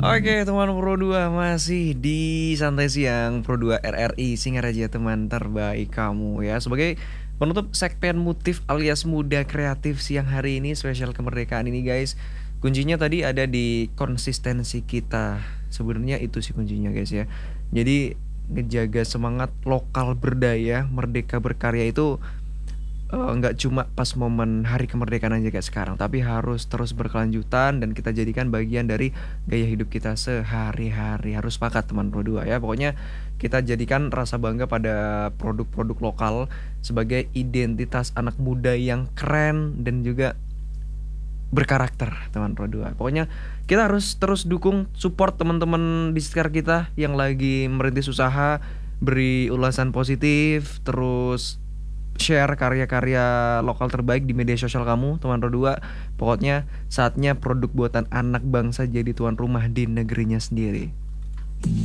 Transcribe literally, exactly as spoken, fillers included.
Oke teman Pro dua masih di Santai Siang Pro dua R R I Singaraja, teman terbaik kamu ya. Sebagai penutup segmen motif alias muda kreatif siang hari ini spesial kemerdekaan ini guys, kuncinya tadi ada di konsistensi kita. Sebenarnya itu sih kuncinya guys ya. Jadi ngejaga semangat lokal berdaya, merdeka berkarya itu eh, nggak cuma pas momen hari kemerdekaan aja kayak sekarang, tapi harus terus berkelanjutan dan kita jadikan bagian dari gaya hidup kita sehari-hari. Harus sepakat teman Pro dua ya. Pokoknya kita jadikan rasa bangga pada produk-produk lokal sebagai identitas anak muda yang keren dan juga berkarakter teman Pro dua. Pokoknya kita harus terus dukung, support teman-teman di sekitar kita yang lagi merintis usaha, beri ulasan positif, terus share karya-karya lokal terbaik di media sosial kamu teman Pro dua. Pokoknya saatnya produk buatan anak bangsa jadi tuan rumah di negerinya sendiri.